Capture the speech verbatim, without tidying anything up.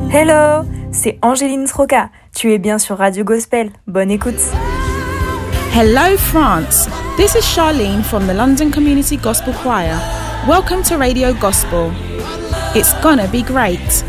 Hello, c'est Angéline Sroka. Tu es bien sur Radio Gospel. Bonne écoute. Hello France, this is Charlene from the London Community Gospel Choir. Welcome to Radio Gospel. It's gonna be great.